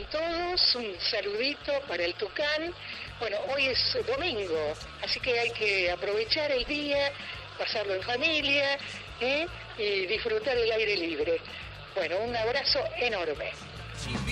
todos, un saludito para el Tucán. Bueno, hoy es domingo, así que hay que aprovechar el día, pasarlo en familia, y disfrutar el aire libre. Bueno, un abrazo enorme.